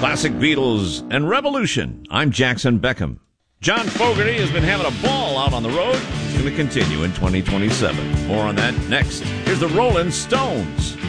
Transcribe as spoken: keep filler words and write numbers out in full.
Classic Beatles and Revolution. I'm Jackson Beckham. John Fogerty has been having a ball out on the road. It's going to continue in twenty twenty-seven. More on that next. Here's the Rolling Stones.